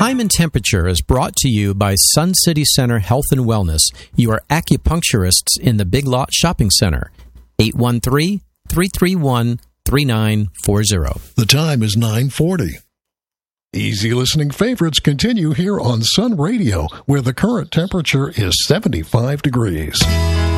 Time and Temperature is brought to you by Sun City Center Health and Wellness, your acupuncturists in the Big Lot Shopping Center. 813-331-3940. The time is 9:40. Easy listening favorites continue here on Sun Radio, where the current temperature is 75 degrees.